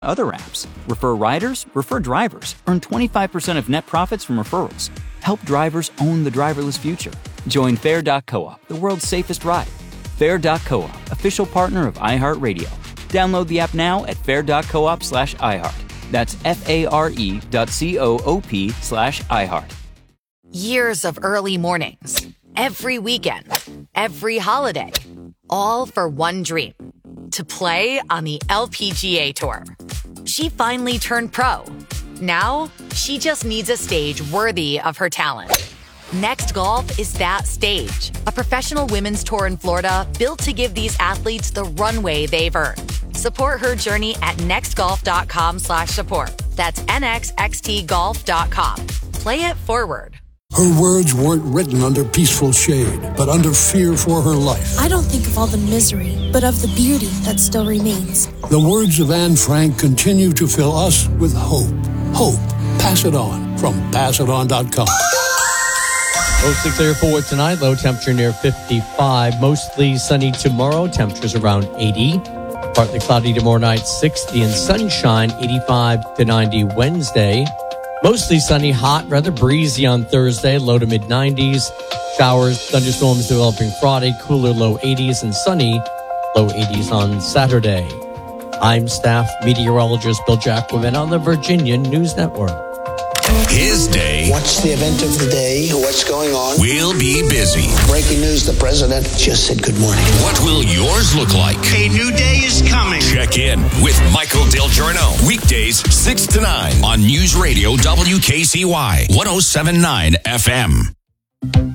other apps. Refer riders, refer drivers. Earn 25% of net profits from referrals. Help drivers own the driverless future. Join Fair.coop, the world's safest ride. Fair.coop, official partner of iHeartRadio. Download the app now at fair.coop/iHeart. That's FARE.coop/iHeart. Years of early mornings, every weekend, every holiday, all for one dream, to play on the LPGA Tour. She finally turned pro. Now, she just needs a stage worthy of her talent. Next Golf is that stage, a professional women's tour in Florida built to give these athletes the runway they've earned. Support her journey at nextgolf.com/support. That's nxxtgolf.com. Play it forward. Her words weren't written under peaceful shade, but under fear for her life. I don't think of all the misery, but of the beauty that still remains. The words of Anne Frank continue to fill us with hope. Hope. Pass it on from passiton.com. Mostly clear for tonight. Low temperature near 55. Mostly sunny tomorrow. Temperatures around 80. Partly cloudy tomorrow night, 60. And sunshine, 85 to 90 Wednesday. Mostly sunny, hot, rather breezy on Thursday, low to mid-90s. Showers, thunderstorms developing Friday, cooler low 80s, and sunny low 80s on Saturday. I'm staff meteorologist Bill Jacquemin on the Virginia News Network. His day. What's the event of the day? What's going on? We'll be busy. Breaking news, the president just said good morning. What will yours look like? A new day is coming. Check in with Michael Del Giorno. Weekdays 6 to 9 on News Radio WKCY 107.9 FM.